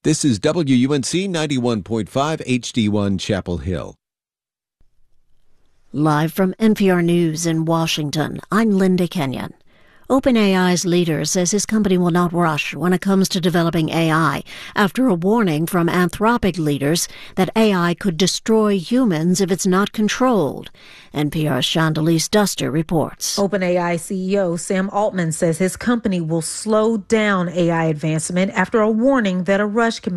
This is WUNC 91.5 HD1 Chapel Hill. Live from NPR News in Washington, I'm Linda Kenyon. OpenAI's leader says his company will not rush when it comes to developing AI after a warning from Anthropic leaders that AI could destroy humans if it's not controlled. NPR's Chandalise Duster reports. OpenAI CEO Sam Altman says his company will slow down AI advancement after a warning that a rush can